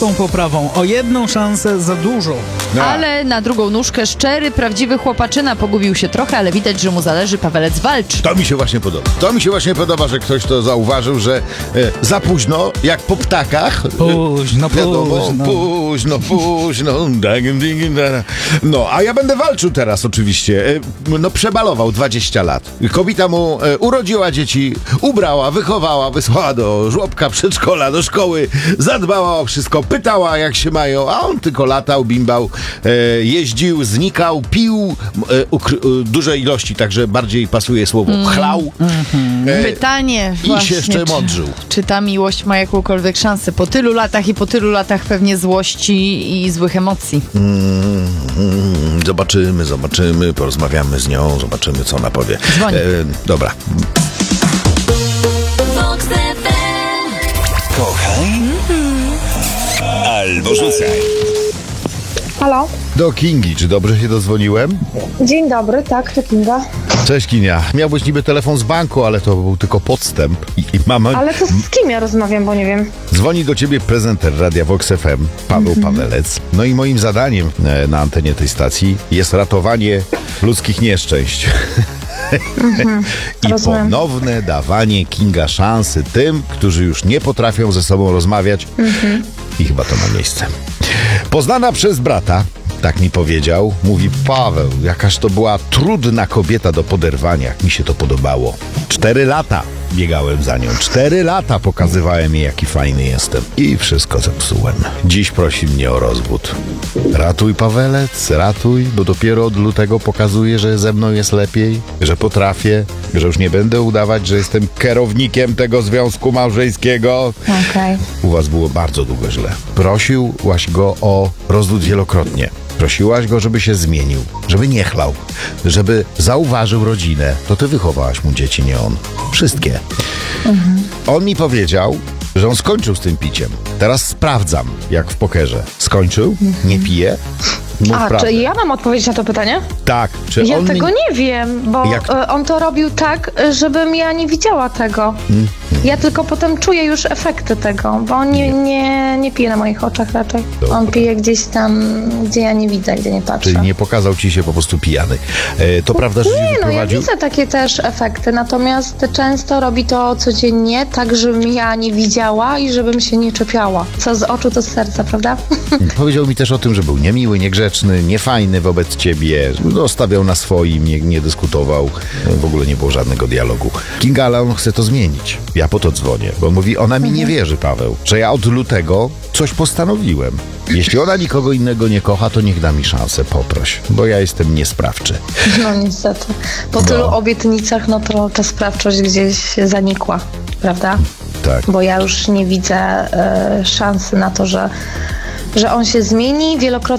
tą poprawą. O jedną szansę za dużo. Ale na drugą nóżkę szczery, prawdziwy chłopaczyna pogubił się trochę, ale widać, że mu zależy. Pawelec walczy. To mi się właśnie podoba. To mi się właśnie podoba, że ktoś to zauważył, że za późno, jak po ptakach. Późno. No, a ja będę walczył teraz oczywiście. No, przebalował 20 lat. Kobieta mu urodziła dzieci, ubrała, wychowała, wysłała do żłobka, przedszkola, do szkoły, zadbała o wszystko, pytała jak się mają, a on tylko latał, bimbał, jeździł, znikał, pił duże ilości, także bardziej pasuje słowo chlał. Pytanie I właśnie, się jeszcze modrzył. czy ta miłość ma jakąkolwiek szansę po tylu latach i po tylu latach pewnie złości i złych emocji? Zobaczymy, porozmawiamy z nią, zobaczymy co ona powie. Dzwoni. Dobra. Kochaj albo rzucaj. Halo? Do Kingi, czy dobrze się dodzwoniłem? Dzień dobry, tak, to Kinga. Cześć Kinia, miałbyś niby telefon z banku, ale to był tylko podstęp i mama... Ale to z kim ja rozmawiam, bo nie wiem. Dzwoni do ciebie prezenter Radia Vox FM, Paweł Pawelec. No i moim zadaniem na antenie tej stacji jest ratowanie ludzkich nieszczęść. I rozumiem. ponowne dawanie Kinga szansy tym, którzy już nie potrafią ze sobą rozmawiać. I chyba to ma miejsce. Poznana przez brata, tak mi powiedział, mówi: Paweł, jakaż to była trudna kobieta do poderwania, jak mi się to podobało. 4 lata biegałem za nią, 4 lata pokazywałem jej, jaki fajny jestem. I wszystko zepsułem. Dziś prosi mnie o rozwód. Ratuj, Pawelec, ratuj, bo dopiero od lutego pokazuję, że ze mną jest lepiej, że potrafię, że już nie będę udawać, że jestem kierownikiem tego związku małżeńskiego. Okej. U was było bardzo długo źle. Prosiłaś go o rozwód wielokrotnie. Prosiłaś go, żeby się zmienił, żeby nie chlał, żeby zauważył rodzinę. To ty wychowałaś mu dzieci, nie on. Wszystkie. On mi powiedział, że on skończył z tym piciem. Teraz sprawdzam, jak w pokerze. Skończył? Nie pije? Mów A, prawdę. czy ja mam odpowiedzieć na to pytanie? Tak. Czy Ja on tego nie wiem, bo Jak? on to robił tak, żebym ja nie widziała tego. Ja tylko potem czuję już efekty tego, bo on nie pije na moich oczach raczej. Dobra. On pije gdzieś tam, gdzie ja nie widzę, gdzie nie patrzę. Czyli nie pokazał ci się po prostu pijany. To prawda, że cię Nie, no ja wyprowadził? widzę takie też efekty, natomiast często robi to codziennie, tak żebym ja nie widziała i żebym się nie czepiała. Co z oczu, to z serca, prawda? Powiedział mi też o tym, że był niemiły, niegrzeczny, niefajny wobec ciebie, stawiał na swoim, nie dyskutował, w ogóle nie było żadnego dialogu. Kinga, ale on chce to zmienić. Ja po to dzwonię, bo on mówi, ona mi nie wierzy, Paweł, że ja od lutego coś postanowiłem. Jeśli ona nikogo innego nie kocha, to niech da mi szansę, poproś, bo ja jestem niesprawczy. No niestety. Po tylu obietnicach, no to ta sprawczość gdzieś zanikła, prawda? Tak. Bo ja już nie widzę szansy na to, że on się zmieni. Wielokrotnie